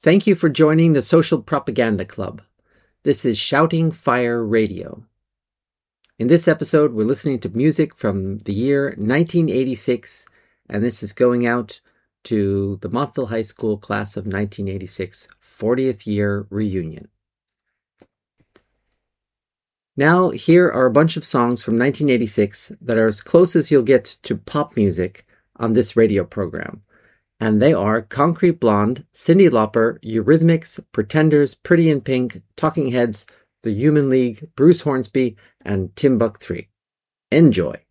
Thank you for joining the Social Propaganda Club. This is Shouting Fire Radio. In this episode, we're listening to music from the year 1986, and this is going out to the Montville High School class of 1986 40th year reunion. Now, here are a bunch of songs from 1986 that are as close as you'll get to pop music on this radio program. And they are Concrete Blonde, Cyndi Lauper, Eurythmics, Pretenders, Pretty in Pink, Talking Heads, The Human League, Bruce Hornsby, and Timbuk3. Enjoy.